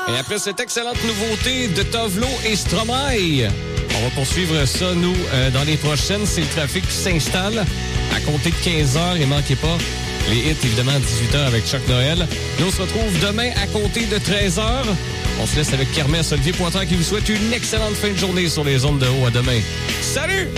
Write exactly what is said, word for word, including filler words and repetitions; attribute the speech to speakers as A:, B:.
A: Et après cette excellente nouveauté de Tovlo et Stromae, on va poursuivre ça, nous, euh, dans les prochaines. C'est le trafic qui s'installe à compter de quinze heures. Et manquez pas les hits, évidemment, à dix-huit heures avec Chuck Noël. Nous, on se retrouve demain à compter de treize heures. On se laisse avec Kermesse, Olivier Pointeur qui vous souhaite une excellente fin de journée sur les ondes de haut. À demain. Salut!